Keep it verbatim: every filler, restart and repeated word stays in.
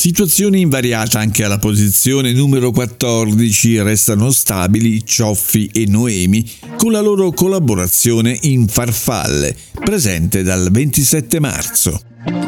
Situazione invariata anche alla posizione numero quattordici, restano stabili Cioffi e Noemi con la loro collaborazione in Farfalle, presente dal ventisette marzo.